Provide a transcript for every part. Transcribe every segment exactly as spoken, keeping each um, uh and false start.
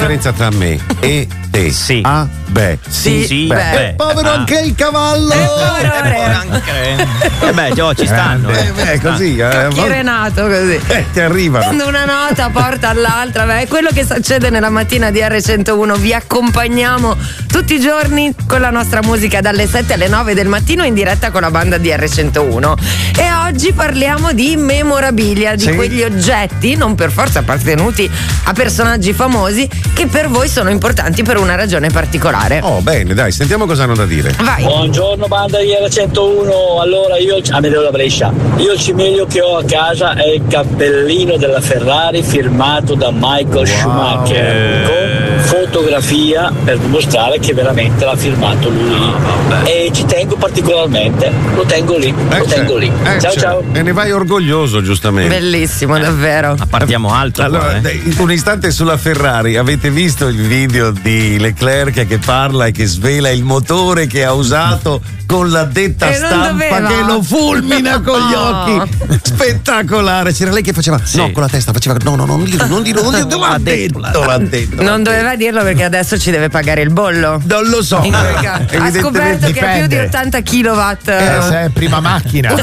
differenza tra me e te? Sì. Ah, beh. Sì, sì, beh. beh. È povero Ah. anche il cavallo. È povero anche. Eh beh, Gio, ci stanno. Eh, beh, così. Eh, Chi Renato così. eh, ti arrivano. Quando una nota porta all'altra, beh, è quello che succede nella mattina di erre centouno. Vi accompagniamo tutti i giorni con la nostra musica dalle sette alle nove del mattino in diretta con la banda di erre centouno. E oggi parliamo di memorabilia, di Sì. quegli oggetti, non per forza appartenuti a personaggi famosi, che per voi sono importanti per una ragione particolare. Oh, bene, dai, sentiamo cosa hanno da dire. Vai. Buongiorno banda di erre centouno, allora io, Amedeo da Brescia, io il cimelio che ho a casa è il cappellino della Ferrari firmato da Michael Schumacher con fotografia per dimostrare che veramente l'ha firmato lui e ci tengo particolarmente, lo tengo lì, lo Eh, tengo lì. eh, Ciao cioè, ciao. E ne vai orgoglioso, giustamente. Bellissimo, davvero. Ma partiamo alto. Allora, qua, eh. dai, un istante sulla Ferrari, avete visto il video di Leclerc che parla e che svela il motore che ha usato con la detta E non stampa doveva. che lo fulmina con gli No. occhi? Spettacolare, c'era lei che faceva Sì. no, con la testa faceva no, no, non dirlo, non dirlo, non dirlo, l'ha detto, l'ha detto. Non doveva dirlo perché adesso ci deve pagare il bollo. Non lo so. In quel caso. Ha scoperto che ha più di dipende. ottanta kilowatt. Eh, se è prima macchina.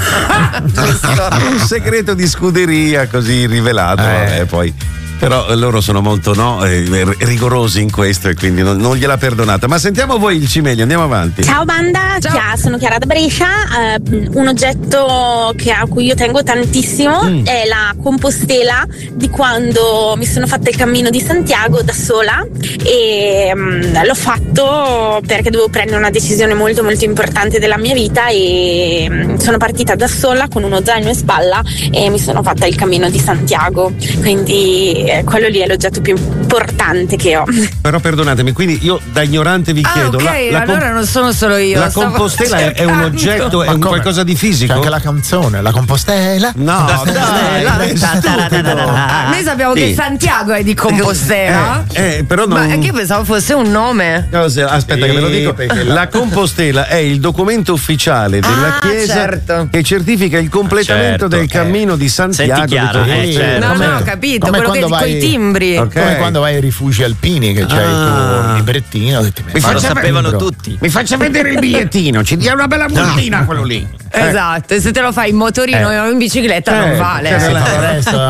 Un segreto di scuderia così rivelato Eh. eh, poi. Però loro sono molto no, eh, rigorosi in questo e quindi non, non gliel'ha perdonata. Ma sentiamo voi il cimelio, andiamo avanti. Ciao banda, Ciao. Chia- sono Chiara da Brescia. Eh, un oggetto che, a cui io tengo tantissimo Mm. è la compostela di quando mi sono fatta il cammino di Santiago da sola e mm, l'ho fatto perché dovevo prendere una decisione molto molto importante della mia vita e mm, sono partita da sola con uno zaino in spalla e mi sono fatta il cammino di Santiago, quindi eh, quello lì è l'oggetto più importante che ho. Però perdonatemi, quindi io da ignorante vi Ah, chiedo ok, la, la com- allora non sono solo io. la stavo compostela è, è un cercando. oggetto, è Ma un come? qualcosa di C'è fisico? anche la canzone, la compostela. No, dai, dai, è stupido. Ah, noi sappiamo Sì. che Santiago è di Compostela. Eh, eh, però non. Ma anche io pensavo fosse un nome. Cosa- Aspetta, Sì, che ve lo dico. perché la- La Compostela è il documento ufficiale della Ah, Chiesa certo. che certifica il completamento Certo, del eh. cammino di Santiago. Senti Chiara, di eh, Compostela. certo. No, come- no, ho capito. come Quello che quando con i vai- timbri. Ok. Come quando vai ai rifugi alpini che c'hai Ah. il tuo librettino che ti metti. Ma lo faccia sapevano dentro. tutti. Mi faccia vedere il bigliettino, ci dia una bella multina quello lì. Esatto, e se te lo fai in motorino Eh. o in bicicletta Eh, non vale. cioè, eh. la- Adesso